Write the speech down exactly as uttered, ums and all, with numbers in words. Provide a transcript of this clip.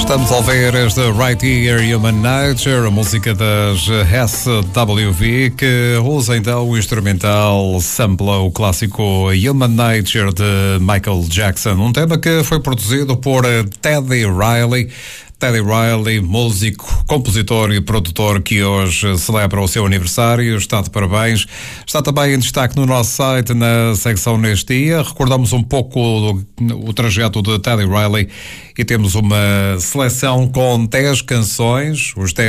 Estamos a ouvir esta Right Here Human Nature, a música das S W V, que usa então o instrumental sample, o clássico Human Nature de Michael Jackson, um tema que foi produzido por Teddy Riley. Teddy Riley, músico, compositor e produtor que hoje celebra o seu aniversário, está de parabéns. Está também em destaque no nosso site, na secção Neste Dia. Recordamos um pouco o, o trajeto de Teddy Riley e temos uma seleção com dez canções, os dez